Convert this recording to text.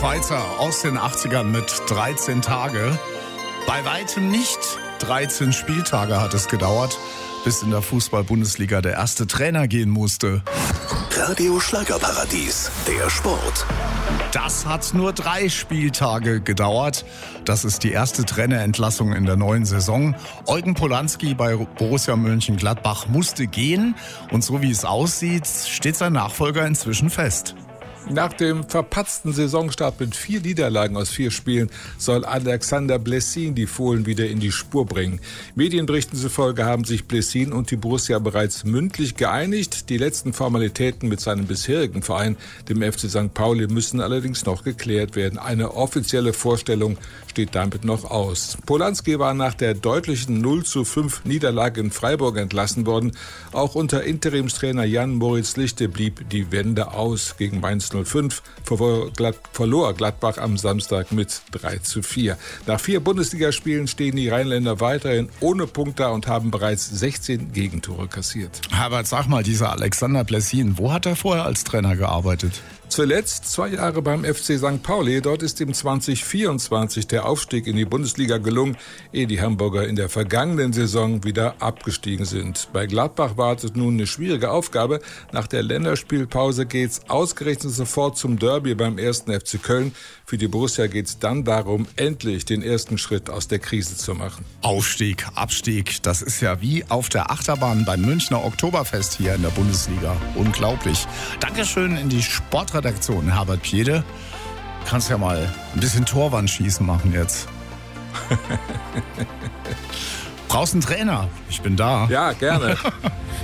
Schweizer aus den 80ern mit 13 Tage. Bei weitem nicht 13 Spieltage hat es gedauert, bis in der Fußball-Bundesliga der erste Trainer gehen musste. Radio Schlagerparadies, der Sport. Das hat nur 3 Spieltage gedauert. Das ist die erste Trainerentlassung in der neuen Saison. Eugen Polanski bei Borussia Mönchengladbach musste gehen. Und so wie es aussieht, steht sein Nachfolger inzwischen fest. Nach dem verpatzten Saisonstart mit 4 Niederlagen aus 4 Spielen soll Alexander Blessin die Fohlen wieder in die Spur bringen. Medienberichten zufolge haben sich Blessin und die Borussia bereits mündlich geeinigt. Die letzten Formalitäten mit seinem bisherigen Verein, dem FC St. Pauli, müssen allerdings noch geklärt werden. Eine offizielle Vorstellung steht damit noch aus. Polanski war nach der deutlichen 0:5 Niederlage in Freiburg entlassen worden. Auch unter Interimstrainer Jan-Moritz Lichte blieb die Wende aus. Gegen Mainz 05 verlor Gladbach am Samstag mit 3:4. Nach 4 Bundesligaspielen stehen die Rheinländer weiterhin ohne Punkt da und haben bereits 16 Gegentore kassiert. Herbert, sag mal, dieser Alexander Blessin, wo hat er vorher als Trainer gearbeitet? Zuletzt 2 Jahre beim FC St. Pauli. Dort ist ihm 2024 der Aufstieg in die Bundesliga gelungen, ehe die Hamburger in der vergangenen Saison wieder abgestiegen sind. Bei Gladbach wartet nun eine schwierige Aufgabe. Nach der Länderspielpause geht's ausgerechnet sofort zum Derby beim 1. FC Köln. Für die Borussia geht's dann darum, endlich den ersten Schritt aus der Krise zu machen. Aufstieg, Abstieg, das ist ja wie auf der Achterbahn beim Münchner Oktoberfest hier in der Bundesliga. Unglaublich. Dankeschön in die Sportredaktion, Herbert Piede. Kannst ja mal ein bisschen Torwandschießen machen jetzt. Brauchst einen Trainer? Ich bin da. Ja, gerne.